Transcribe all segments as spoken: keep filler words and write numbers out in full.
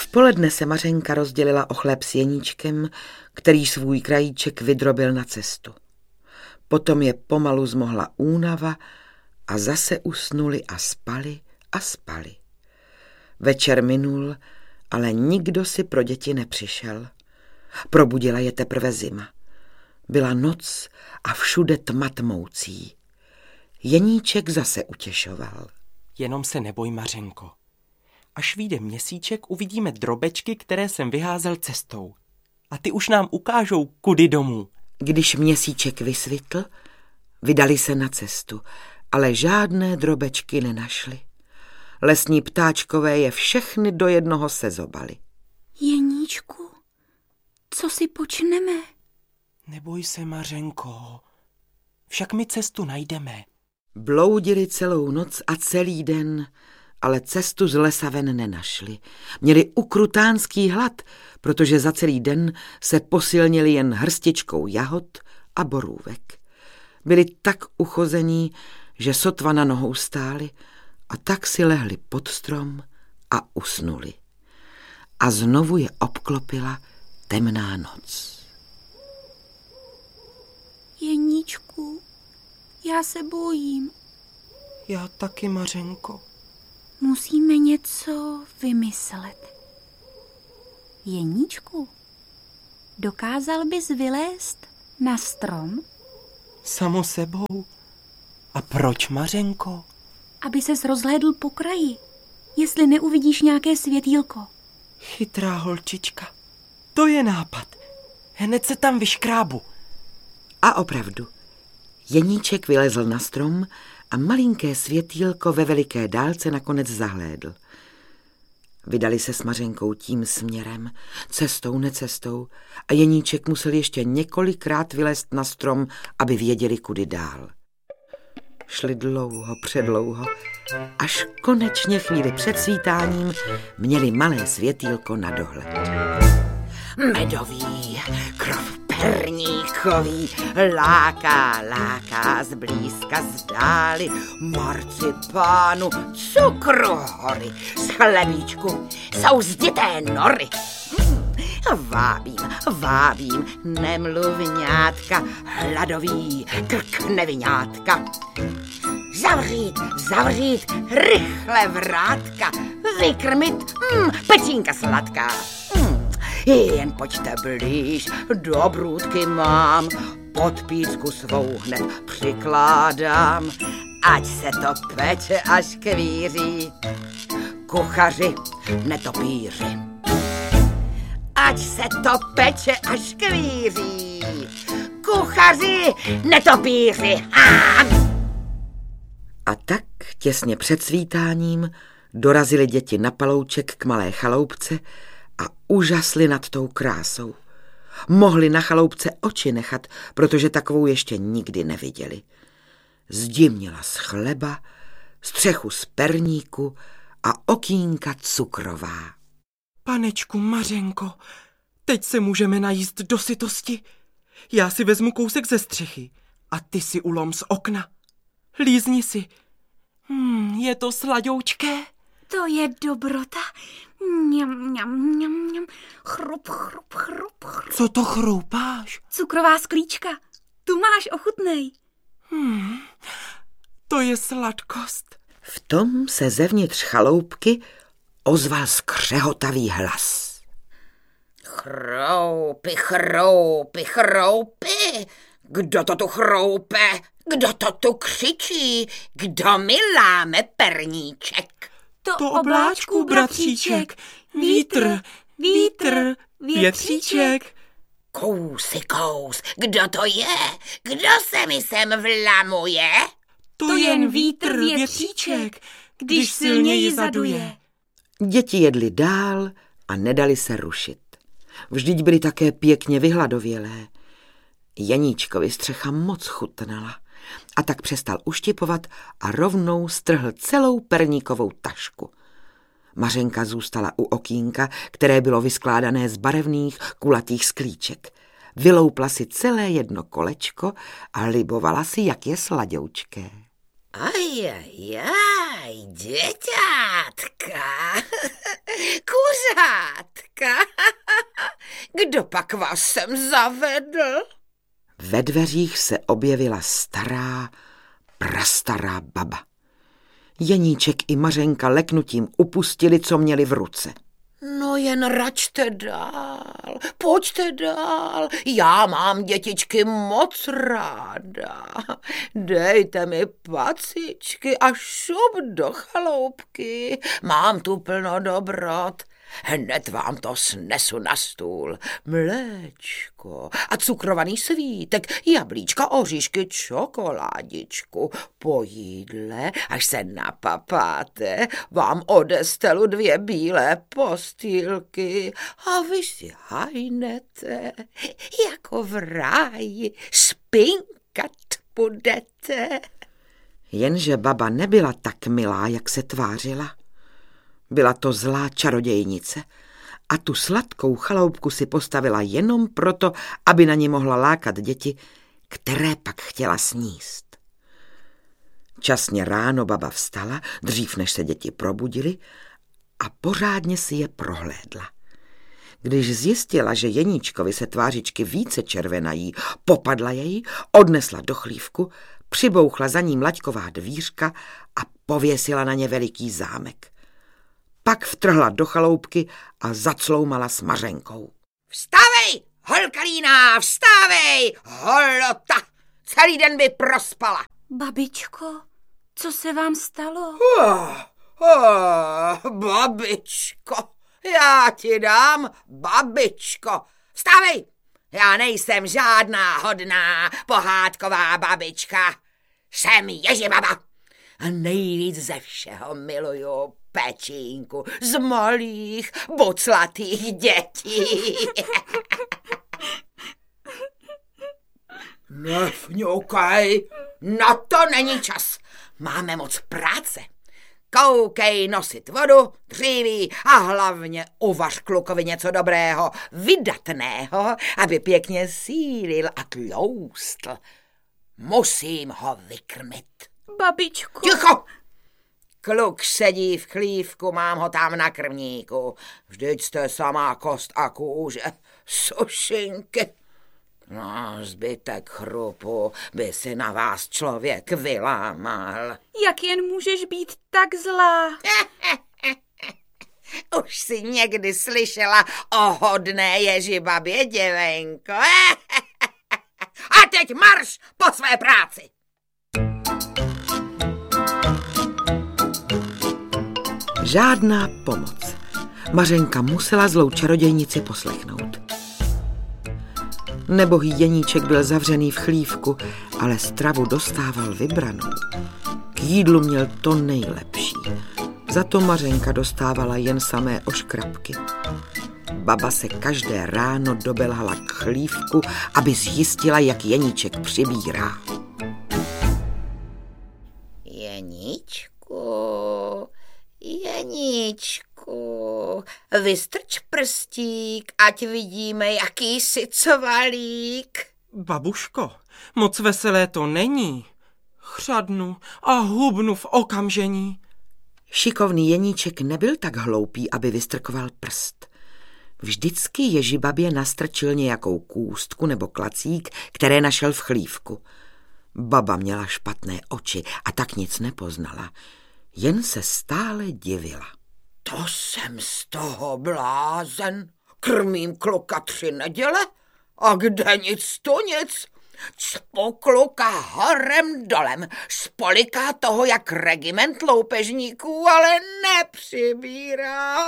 poledne se Mařenka rozdělila o chléb s Jeníčkem, který svůj krajíček vydrobil na cestu. Potom je pomalu zmohla únava a zase usnuli a spali a spali. Večer minul, ale nikdo si pro děti nepřišel. Probudila je teprve zima. Byla noc a všude tma tmoucí. Jeníček zase utěšoval. Jenom se neboj, Mařenko. Až vyjde měsíček, uvidíme drobečky, které jsem vyházel cestou. A ty už nám ukážou, kudy domů. Když měsíček vysvitl, vydali se na cestu, ale žádné drobečky nenašli. Lesní ptáčkové je všechny do jednoho sezobali. Jeníčku, co si počneme? Neboj se, Mařenko, však my cestu najdeme. Bloudili celou noc a celý den, ale cestu z lesa ven nenašli. Měli ukrutánský hlad, protože za celý den se posilnili jen hrstičkou jahod a borůvek. Byli tak uchození, že sotva na nohou stáli a tak si lehli pod strom a usnuli. A znovu je obklopila temná noc. Jeníčku, já se bojím. Já taky, Mařenko. Musíme něco vymyslet. Jeníčku, dokázal bys vylézt na strom? Samo sebou. A proč, Mařenko? Aby ses rozhlédl po kraji, jestli neuvidíš nějaké světýlko. Chytrá holčička. To je nápad. Hned se tam vyškrábu. A opravdu, Jeníček vylezl na strom a malinké světýlko ve veliké dálce nakonec zahlédl. Vydali se s Mařenkou tím směrem, cestou, necestou, a Jeníček musel ještě několikrát vylézt na strom, aby věděli, kudy dál. Šli dlouho, předlouho, až konečně chvíli před svítáním měli malé světýlko na dohled. Medový, krov perníkový, láká, láká zblízka zdáli, marcipánu, cukru hory, z chlebíčku jsou zdité nory. Vábím, vábím, nemluvňátka, hladový krk neviňátka. Zavřít, zavřít, rychle vrátka, vykrmit, mm, pecínka sladká. Mm, jen pojďte blíž, do brůdky mám, pod pícku svou hned přikládám, ať se to peče až kvíří, kuchaři, netopíři. Ať se to peče až kvíří, kuchaři, netopíři. Ha! A tak těsně před svítáním dorazili děti na palouček k malé chaloupce a úžasli nad tou krásou. Mohli na chaloupce oči nechat, protože takovou ještě nikdy neviděli. Zdi měla z chleba, střechu z perníku a okýnka cukrová. Panečku Mařenko, teď se můžeme najíst do sytosti. Já si vezmu kousek ze střechy a ty si ulom z okna. Lízni si. Hmm, je to sladoučké. To je dobrota. Mňam, mňam, mňam, mňam. Chrup, chrup, chrup, chrup. Co to chroupáš? Cukrová sklíčka. Tu máš, ochutnej. Hmm, to je sladkost. V tom se zevnitř chaloupky ozval skřehotavý hlas. Chroupy, chroupy, chroupy. Kdo to tu chroupe? Kdo to tu křičí? Kdo mi láme perníček? To, to obláčku, bratříček. Vítr, vítr, větříček. Kousy, kous, kdo to je? Kdo se mi sem vlamuje? To, to jen vítr, větříček, když silněji zaduje. Děti jedli dál a nedali se rušit. Vždyť byly také pěkně vyhladovělé. Jeníčkovi střecha moc chutnala a tak přestal uštěpovat a rovnou strhl celou perníkovou tašku. Mařenka zůstala u okýnka, které bylo vyskládané z barevných kulatých sklíček. Vyloupla si celé jedno kolečko a libovala si, jak je sladoučké. Ajajaj, děťátka, kuřátka, kdopak vás sem zavedl? Ve dveřích se objevila stará, prastará baba. Jeníček i Mařenka leknutím upustili, co měli v ruce. No jen račte dál, pojďte dál, já mám dětičky moc ráda. Dejte mi pacičky a šup do chaloupky, mám tu plno dobrot. Hned vám to snesu na stůl. Mléčko a cukrovaný svítek, jablíčka, oříšky, čokoládičku. Po jídle, až se napapáte, vám odestelu dvě bílé postýlky a vy si hajnete, jako v ráji spinkat budete. Jenže baba nebyla tak milá, jak se tvářila. Byla to zlá čarodějnice a tu sladkou chaloupku si postavila jenom proto, aby na ně mohla lákat děti, které pak chtěla sníst. Časně ráno baba vstala, dřív než se děti probudily, a pořádně si je prohlédla. Když zjistila, že Jeníčkovi se tvářičky více červenají, popadla jej, odnesla do chlívku, přibouchla za ním laťková dvířka a pověsila na ně veliký zámek. Pak vtrhla do chaloupky a zacloumala s Mařenkou. Vstávej, holka líná, vstávej, holota, celý den by prospala. Babičko, co se vám stalo? Oh, oh, babičko, já ti dám, babičko. Vstávej, já nejsem žádná hodná pohádková babička. Jsem Ježibaba a nejvíc ze všeho miluju pečínku z malých boclatých dětí. Nefňukaj, na to není čas. Máme moc práce. Koukej nosit vodu, dříví a hlavně uvař klukovi něco dobrého, vydatného, aby pěkně sílil a tloustl. Musím ho vykrmit. Babičko. Ticho! Kluk sedí v chlívku, mám ho tam na krmníku. Vždyť jste samá kost a kůže, sušinky. No, zbytek chrupu by si na vás člověk vylámal. Jak jen můžeš být tak zlá? Už jsi někdy slyšela o hodné Ježibabě, děvenko? A teď marš po své práci! Žádná pomoc. Mařenka musela zlou čarodějnici poslechnout. Nebohý Jeníček byl zavřený v chlívku, ale stravu dostával vybranou. K jídlu měl to nejlepší. Za to Mařenka dostávala jen samé oškrapky. Baba se každé ráno dobelhala k chlívku, aby zjistila, jak Jeníček přibírá. Jeníčku, Jeníčku, vystrč prstík, ať vidíme, jaký jsi covalík. Babuško, moc veselé to není. Chřadnu a hubnu v okamžení. Šikovný Jeníček nebyl tak hloupý, aby vystrkoval prst. Vždycky Ježibabě nastrčil nějakou kůstku nebo klacík, které našel v chlívku. Baba měla špatné oči a tak nic nepoznala. Jen se stále divila. To jsem z toho blázen. Krmím kluka tři neděle a kde nic tu nic. Cpu kluka horem dolem, spoliká toho jak regiment loupežníků, ale nepřibírá,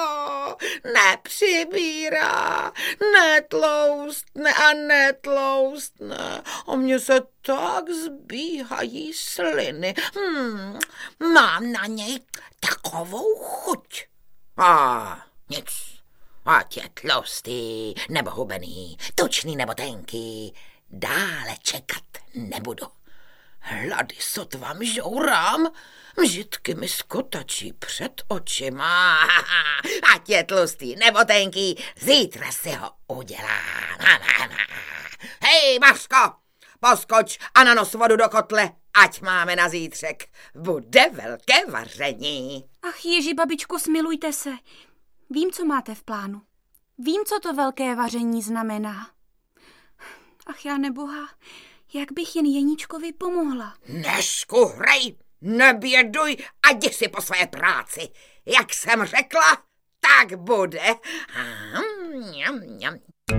nepřibírá, netloustne a netloustne. A mně se tak zbíhají sliny. Hmm, mám na něj takovou chuť. A nic, ať je tlustý nebo hubený, tučný nebo tenký, dále čekat nebudu. Hlady sotva mžourám, mžitky mi skotačí před očima. Ať je tlustý nebo tenký, zítra si ho udělám. Hej, Mařko, poskoč a nanos vodu do kotle, ať máme na zítřek. Bude velké vaření. Ach, Ježi, babičko, smilujte se. Vím, co máte v plánu. Vím, co to velké vaření znamená. Ach já neboha, jak bych jen Jeníčkovi pomohla. Neskuhrej, neběduj a jdi si po své práci. Jak jsem řekla, tak bude. Mňam, mňam.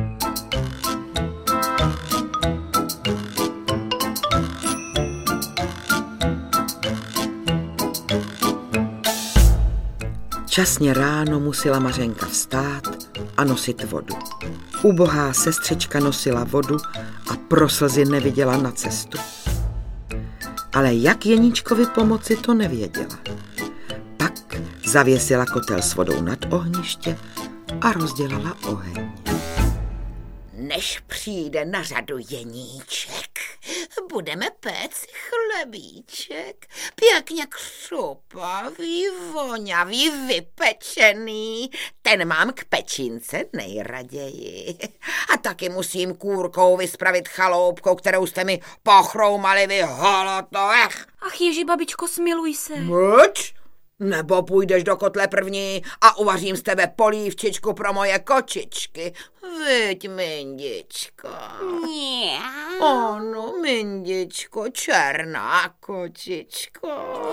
Časně ráno musela Mařenka vstát a nosit vodu. Ubohá sestřička nosila vodu a pro slzy neviděla na cestu. Ale jak Jeníčkovi pomoci, to nevěděla. Pak zavěsila kotel s vodou nad ohniště a rozdělala oheň. Než přijde na řadu Jeníček, budeme péct chlebíček, pěkně křupavý, voňavý, vypečený. Ten mám k pečince nejraději. A taky musím kůrkou vyspravit chaloupku, kterou jste mi pochroumali vy holotovech. Ach Ježi, babičko, smiluj se. Buď? Nebo půjdeš do kotle první a uvařím z tebe polívčičku pro moje kočičky. Vyď, Mindičko. Mňau. Ano, Mindičko, černá kočičko.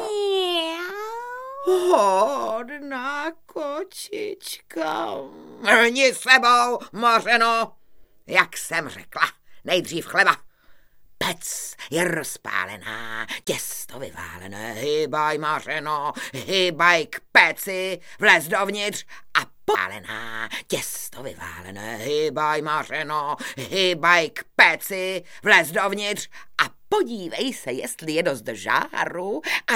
Mňau. Hodná kočička. Mrni sebou, Mařeno. Jak jsem řekla, nejdřív chleba. Pec je rozpálená, těsto vyválené, hýbaj, Mařeno, hýbaj k peci, vlez dovnitř a popálená, těsto vyválené, hýbaj, Mařeno, hýbaj k peci, vlez dovnitř a podívej se, jestli je dost žáru a